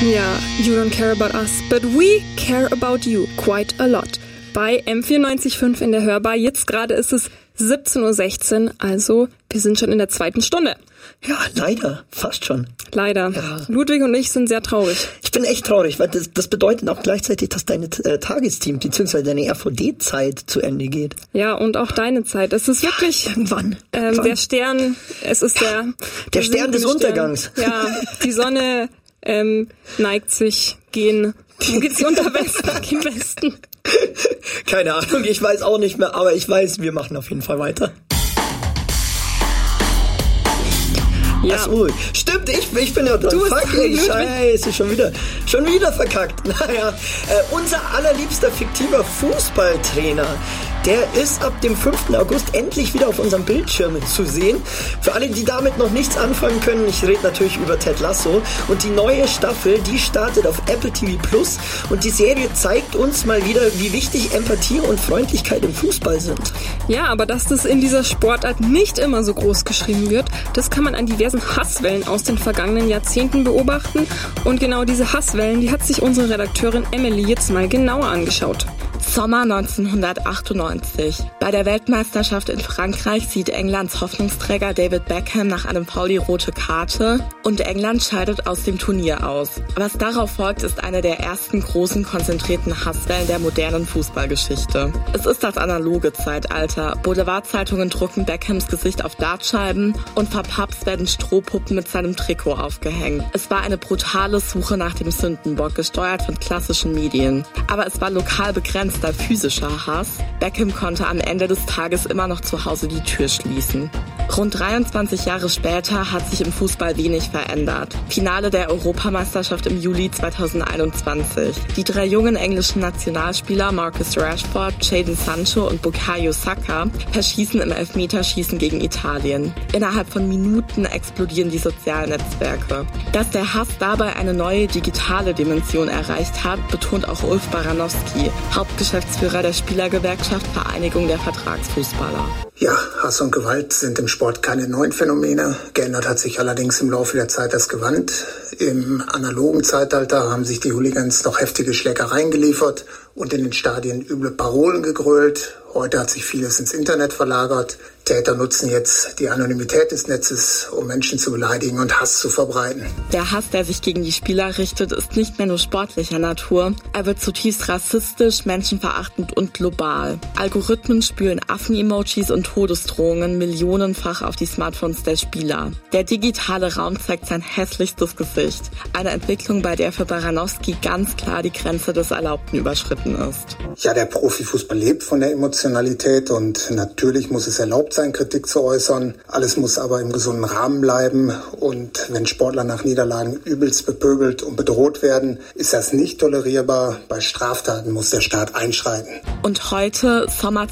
Ja, you don't care about us, but we care about you quite a lot. Bei M94.5 in der Hörbar. Jetzt gerade ist es 17:16 Uhr, also wir sind schon in der zweiten Stunde. Ja, leider, fast schon. Leider. Ja. Ludwig und ich sind sehr traurig. Ich bin echt traurig, weil das bedeutet auch gleichzeitig, dass deine Tagesteam bzw. deine RVD-Zeit zu Ende geht. Ja, und auch deine Zeit. Es ist wirklich irgendwann. Der Stern, es ist der Stern des Untergangs. Ja, die Sonne neigt sich gegen... Wo geht's unter Westen? Keine Ahnung, ich weiß auch nicht mehr, aber ich weiß, wir machen auf jeden Fall weiter. Ja. Achso, stimmt, ich bin ja dran. Fuck, ey, scheiße, schon wieder verkackt. Naja, unser allerliebster fiktiver Fußballtrainer, der ist ab dem 5. August endlich wieder auf unseren Bildschirmen zu sehen. Für alle, die damit noch nichts anfangen können, ich rede natürlich über Ted Lasso. Und die neue Staffel, die startet auf Apple TV Plus. Und die Serie zeigt uns mal wieder, wie wichtig Empathie und Freundlichkeit im Fußball sind. Ja, aber dass das in dieser Sportart nicht immer so groß geschrieben wird, das kann man an diversen Hasswellen aus den vergangenen Jahrzehnten beobachten. Und genau diese Hasswellen, die hat sich unsere Redakteurin Emily jetzt mal genauer angeschaut. Sommer 1998. Bei der Weltmeisterschaft in Frankreich sieht Englands Hoffnungsträger David Beckham nach einem Foul die rote Karte und England scheidet aus dem Turnier aus. Was darauf folgt, ist eine der ersten großen konzentrierten Hasswellen der modernen Fußballgeschichte. Es ist das analoge Zeitalter. Boulevardzeitungen drucken Beckhams Gesicht auf Dartscheiben und verpapst werden Strohpuppen mit seinem Trikot aufgehängt. Es war eine brutale Suche nach dem Sündenbock, gesteuert von klassischen Medien. Aber es war lokal begrenzt, physischer Hass. Beckham konnte am Ende des Tages immer noch zu Hause die Tür schließen. Rund 23 Jahre später hat sich im Fußball wenig verändert. Finale der Europameisterschaft im Juli 2021. Die 3 jungen englischen Nationalspieler Marcus Rashford, Jadon Sancho und Bukayo Saka verschießen im Elfmeterschießen gegen Italien. Innerhalb von Minuten explodieren die sozialen Netzwerke. Dass der Hass dabei eine neue digitale Dimension erreicht hat, betont auch Ulf Baranowski, Hauptgeschäftsführer der Spielergewerkschaft Vereinigung der Vertragsfußballer. Ja, Hass und Gewalt sind im Sport keine neuen Phänomene. Geändert hat sich allerdings im Laufe der Zeit das Gewand. Im analogen Zeitalter haben sich die Hooligans noch heftige Schlägereien geliefert und in den Stadien üble Parolen gegrölt. Heute hat sich vieles ins Internet verlagert. Täter nutzen jetzt die Anonymität des Netzes, um Menschen zu beleidigen und Hass zu verbreiten. Der Hass, der sich gegen die Spieler richtet, ist nicht mehr nur sportlicher Natur. Er wird zutiefst rassistisch, menschenverachtend und global. Algorithmen spülen Affen-Emojis und Todesdrohungen millionenfach auf die Smartphones der Spieler. Der digitale Raum zeigt sein hässlichstes Gesicht. Eine Entwicklung, bei der für Baranowski ganz klar die Grenze des Erlaubten überschritten ist. Ja, der Profifußball lebt von der Emotionalität und natürlich muss es erlaubt sein, Kritik zu äußern. Alles muss aber im gesunden Rahmen bleiben und wenn Sportler nach Niederlagen übelst bepöbelt und bedroht werden, ist das nicht tolerierbar. Bei Straftaten muss der Staat einschreiten. Und heute, Sommer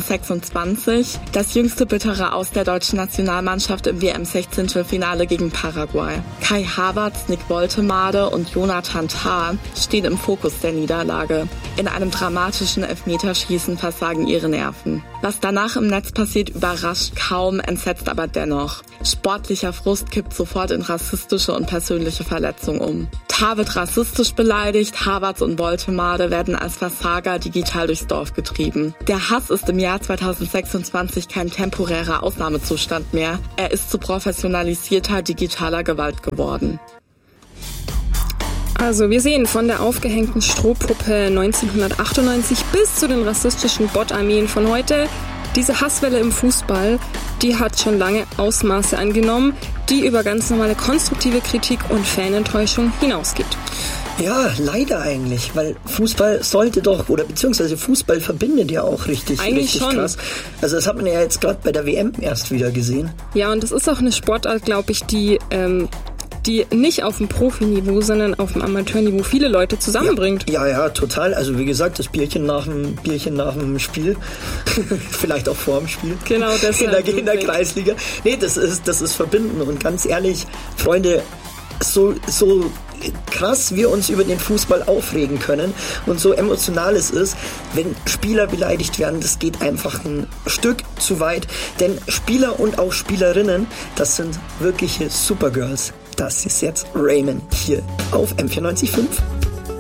2026, das jüngste bittere Aus der deutschen Nationalmannschaft im WM-16-Finale gegen Paraguay. Kai Havertz, Nick Woltemade und Jonathan Tah stehen im Fokus der Niederlage. In einem dramatischen Elfmeterschießen versagen ihre Nerven. Was danach im Netz passiert, überrascht kaum, entsetzt aber dennoch. Sportlicher Frust kippt sofort in rassistische und persönliche Verletzung um. Tah wird rassistisch beleidigt, Havertz und Woltemade werden als Versager digital durchs Dorf getrieben. Der Hass ist im Jahr 2026 kein temporärer Ausnahmezustand mehr. Er ist zu professionalisierter digitaler Gewalt geworden. Also wir sehen von der aufgehängten Strohpuppe 1998 bis zu den rassistischen Bot-Armeen von heute. Diese Hasswelle im Fußball, die hat schon lange Ausmaße angenommen, die über ganz normale konstruktive Kritik und Fanenttäuschung hinausgeht. Ja, leider eigentlich, weil Fußball sollte doch, oder beziehungsweise Fußball verbindet ja auch richtig schon. Krass. Also das hat man ja jetzt gerade bei der WM erst wieder gesehen. Ja, und das ist auch eine Sportart, glaube ich, die nicht auf dem Profiniveau, sondern auf dem Amateurniveau viele Leute zusammenbringt. Ja, total. Also wie gesagt, das Bierchen nach dem Spiel, vielleicht auch vor dem Spiel. Genau, das in der Kreisliga. Nee, das ist verbinden. Und ganz ehrlich, Freunde, so krass wir uns über den Fußball aufregen können und so emotional es ist, wenn Spieler beleidigt werden, das geht einfach ein Stück zu weit, denn Spieler und auch Spielerinnen, das sind wirkliche Supergirls. Das ist jetzt Raymond hier auf M94.5.